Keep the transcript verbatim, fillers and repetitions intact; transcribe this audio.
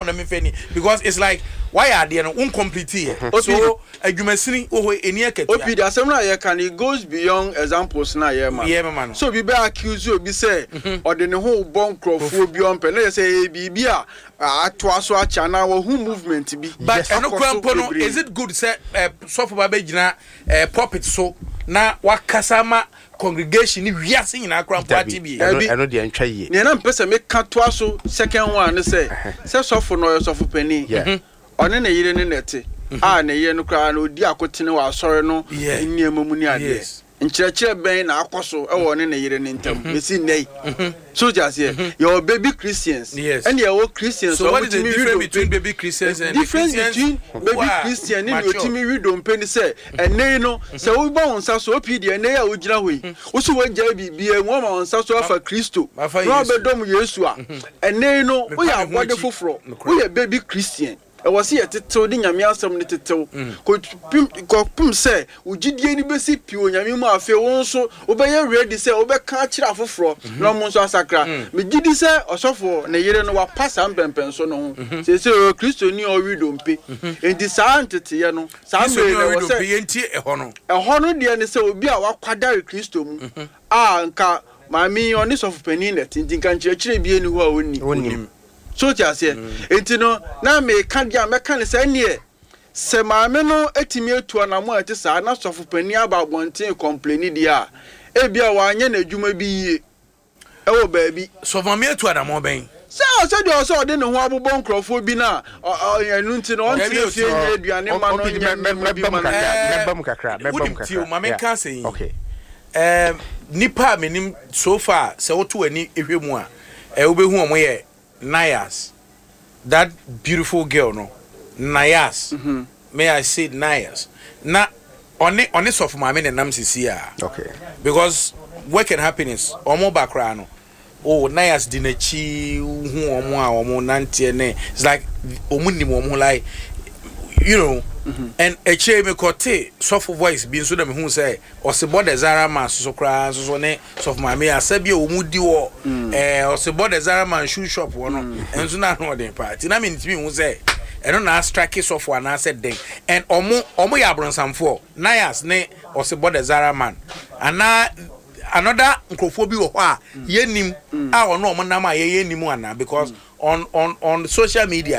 na me fani because it's like why are they no incomplete here so adwumasini oh eni akatua opi the asem na can it goes beyond examples na ye man yeah man so bi be accuse obi say or the whole bon crofo bi on pe na say bibi a atoa so acha na wo hu movement bi but eno kwampo no is it good say so for ba gina puppet so na wakasama congregation ni wiase nyina kra party bi eno de antwa ye ne na mpese me ka toa so second one ne say say so for no so for penny one ne yire ne nete ah ne ye no kra na odi akotene wa asore no nniam mu ni ade nkyerɛkyerɛ bɛn na akoso e wo ne ne yire ne ntam mesi nei so just here your baby Christians and your Christians so what is the difference between baby Christians and difference between baby Christian and your timi we don't pay say and nei no say we ba onsa so opi de nei a ogina hoyi wo so wagya bibia wo ma onsa so afa Kristo no abedom Yesu a and nei no we ya bode foforo we baby Christian e was here tetew di nyame asem ne tetew ko ko pum say ugidie ni besi pio nyame mu afi won so obeye ready say obeka kira afoforo no mo so asakra me gidi say osofo ne yire no wa pasa mpempen so no ho say say Kristo ni o widompe enti sa ntete ye no sa me ne wo say enti e ho no e ho no de ne say obi a wakwadare Kristo mu ah nka mami oni sofu penin net enti kan kire bie ni ho a woni woni so just here entino na me ka dia me ka ne say ne se maame no etimi etu anamo ati sa na sofu pani aba bonten complain dia e bia wa anya na adwuma bi yie e wo ba bi sofu maame etu anamo ben se o se de o se o de ne ho abobon nkrofo bi na enu nti no on ti fie nye aduane ma no nya mebam kakra mebam kakra mebam kakra maame ka say okay eh nipa menim so far se wo to ani ehwemu a e wo behu omo ye Nayas, that beautiful girl, no, Nayas. Mm-hmm. May I say Nayas? Na, only only of my men and Namsisia. Okay. Because what can happen is, omo background, oh Nayas dinechi, who omo omo nanti ne. It's like omuni omo like, you know. Mm-hmm. And a chair me kote soft voice being so them who say or se bode zara man so kra so so ne soft my me asabi omudi wo eh or se bode zara man shoe shop wo no enso na no den party na me ntimi who say e no na strike soft one na said den and omo omo ya bronsamfo Nayas ne or se bode zara man ana another nkrofo bi wo ho a yenim a ono omo na ma ye yenim ana because on on on social media